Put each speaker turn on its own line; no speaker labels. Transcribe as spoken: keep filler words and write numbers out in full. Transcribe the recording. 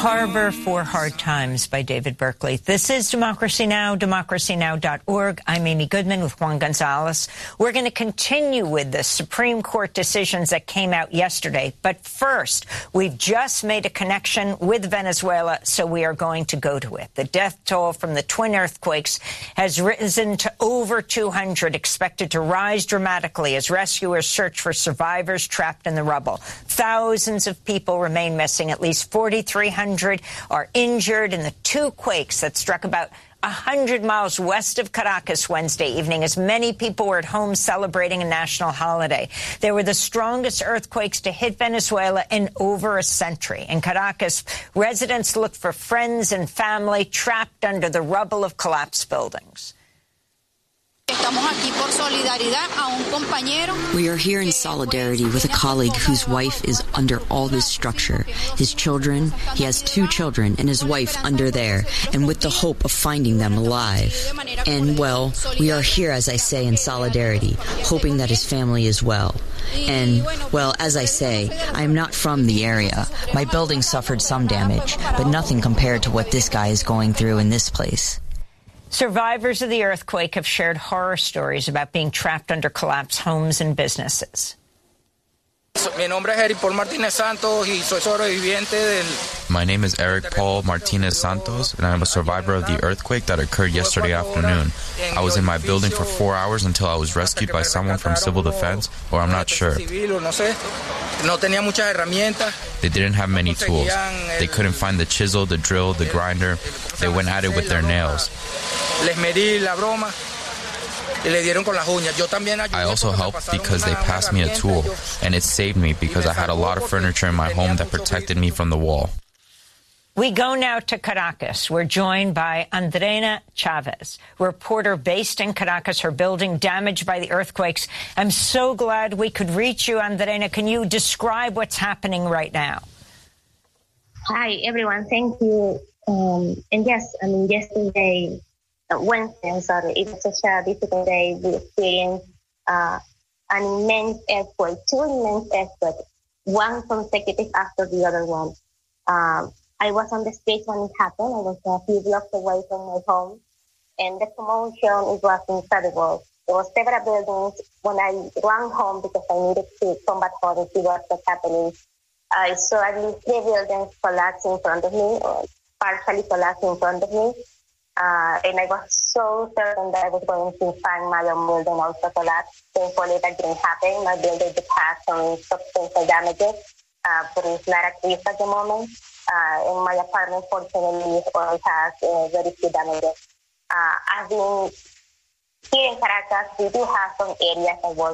Harbor for Hard Times by David Berkeley. This is Democracy Now!, democracy now dot org. I'm Amy Goodman with Juan Gonzalez. We're going to continue with the Supreme Court decisions that came out yesterday. But first, we've just made a connection with Venezuela, so we are going to go to it. The death toll from the twin earthquakes has risen to over two hundred, expected to rise dramatically as rescuers search for survivors trapped in the rubble. Thousands of people remain missing. At least forty-three hundred are injured in the two quakes that struck about one hundred miles west of Caracas Wednesday evening, as many people were at home celebrating a national holiday. They were the strongest earthquakes to hit Venezuela in over a century. In Caracas, residents looked for friends and family trapped under the rubble of collapsed buildings.
We are here in solidarity with a colleague whose wife is under all this structure. His children, he has two children, and his wife under there, and with the hope of finding them alive. And, well, we are here, as I say, in solidarity, hoping that his family is well. And, well, as I say, I am not from the area. My building suffered some damage, but nothing compared to what this guy is going through in this place.
Survivors of the earthquake have shared horror stories about being trapped under collapsed homes and businesses.
My name is Eric Paul Martinez Santos, and I am a survivor of the earthquake that occurred yesterday afternoon. I was in my building for four hours until I was rescued by someone from civil defense, or I'm not sure. They didn't have many tools. They couldn't find the chisel, the drill, the grinder. They went at it with their nails. I also helped because they passed me a tool, and it saved me because I had a lot of furniture in my home that protected me from the wall.
We go now to Caracas. We're joined by Andrena Chavez, reporter based in Caracas, her building damaged by the earthquakes. I'm so glad we could reach you, Andrena. Can you describe what's happening right now?
Hi, everyone. Thank you. Um, and yes, I mean, yesterday, uh, Wednesday, I'm sorry, it was such a difficult day. We experienced uh, an immense earthquake, two immense earthquakes, one consecutive after the other one. Um, I was on the street when it happened. I was a few blocks away from my home, and the commotion, it was incredible. There were several buildings. When I ran home because I needed to come back home and see what was happening, I saw at least three buildings collapse in front of me, or partially collapse in front of me. Uh, and I was so certain that I was going to find my own building also collapse. Thankfully, that didn't happen. My building did have some substantial damages, uh, but it's not at risk at the moment. Uh, and my apartment, fortunately, only has uh, very few damages. Uh, I've been here in Caracas. We do have some areas that were